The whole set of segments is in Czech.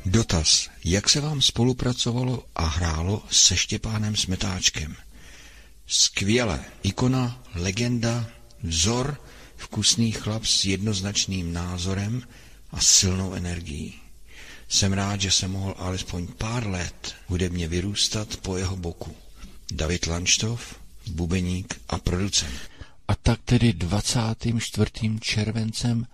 Dotaz. Jak se vám spolupracovalo a hrálo se Štěpánem Smetáčkem? Skvěle. Ikona, legenda, vzor, vkusný chlap s jednoznačným názorem a silnou energií. Jsem rád, že jsem mohl alespoň pár let hudebně vyrůstat po jeho boku. David Lanštov, bubeník a producent. A tak tedy 24. červencem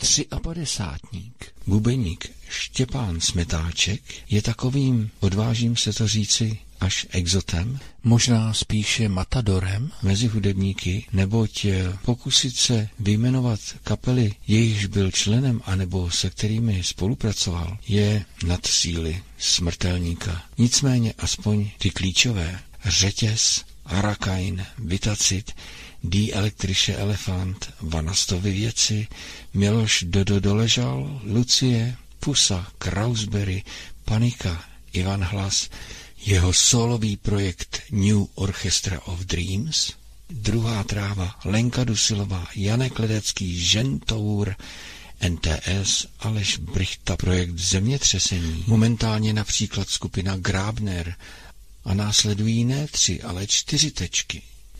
53. Bubeník Štěpán Smetáček je takovým, odvážím se to říci, až exotem, možná spíše matadorem mezi hudebníky, neboť pokusit se vyjmenovat kapely, jejichž byl členem anebo se kterými spolupracoval, je nad síly smrtelníka. Nicméně aspoň ty klíčové, Řetěz, Arakain, Vitacit, Die elektrische Elefant, Vanastovy věci, Miloš Dodo Doležal, Lucie, Pusa, Krausberry, Panika, Ivan Hlas, jeho solový projekt New Orchestra of Dreams, Druhá tráva, Lenka Dusilová, Janek Ledecký, Žentour, NTS, Aleš Brichta, projekt Zemětřesení, momentálně například skupina Grabner a následují ne 3, ale 4 tečky.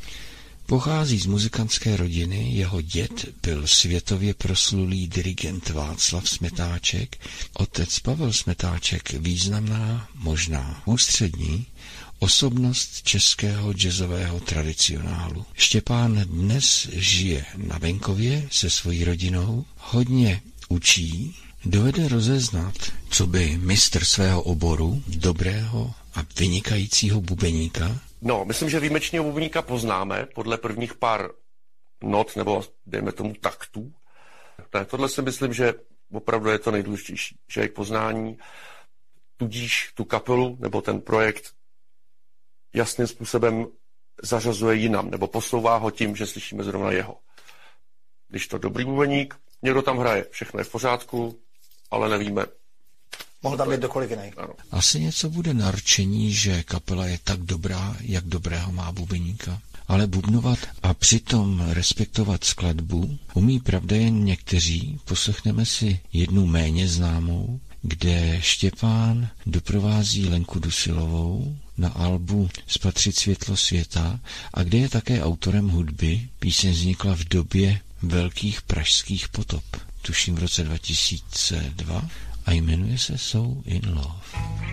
Pochází z muzikantské rodiny, jeho děd byl světově proslulý dirigent Václav Smetáček, otec Pavel Smetáček významná, možná ústřední, osobnost českého jazzového tradicionálu. Štěpán dnes žije na venkově se svojí rodinou, hodně učí, dovede rozeznat, co by mistr svého oboru, dobrého a vynikajícího bubeníka. No, myslím, že výjimečného bubeníka poznáme podle prvních pár not, nebo dejme tomu taktů. Ne, tohle si myslím, že opravdu je to nejdůležitější, že je k poznání, tudíž tu kapelu nebo ten projekt jasným způsobem zařazuje jinam, nebo posouvá ho tím, že slyšíme zrovna jeho. Když to dobrý bubeník, někdo tam hraje, všechno je v pořádku, ale nevíme. Mohl tam být kdokoliv jiný. Asi něco bude narčení, že kapela je tak dobrá, jak dobrého má bubeníka. Ale bubnovat a přitom respektovat skladbu umí pravda jen někteří. Poslechneme si jednu méně známou, kde Štěpán doprovází Lenku Dusilovou na albu Spatřit světlo světa a kde je také autorem hudby. Píseň vznikla v době velkých pražských potop, tuším v roce 2002, a jmenuje se So in Love.